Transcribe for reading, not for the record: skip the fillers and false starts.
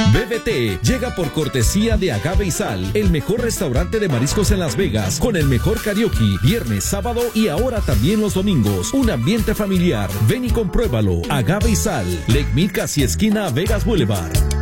BBT llega por cortesía de Agave y Sal, el mejor restaurante de mariscos en Las Vegas, con el mejor karaoke, viernes, sábado y ahora también los domingos. Un ambiente familiar. Ven y compruébalo. Agave y Sal, Lake Mead, casi esquina Vegas Boulevard.